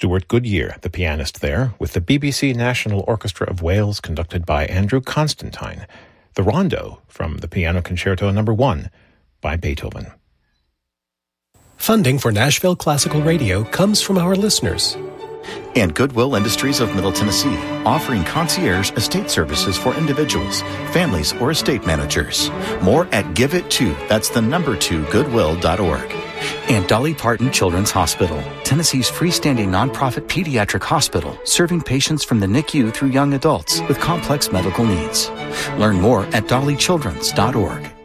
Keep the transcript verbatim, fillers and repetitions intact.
Stuart Goodyear, the pianist there, with the B B C National Orchestra of Wales conducted by Andrew Constantine. The Rondo from the Piano Concerto Number one by Beethoven. Funding for Nashville Classical Radio comes from our listeners. And Goodwill Industries of Middle Tennessee, offering concierge estate services for individuals, families, or estate managers. More at Give It To, that's the number two, goodwill dot org. And Dolly Parton Children's Hospital, Tennessee's freestanding nonprofit pediatric hospital, serving patients from the N I C U through young adults with complex medical needs. Learn more at dolly childrens dot org.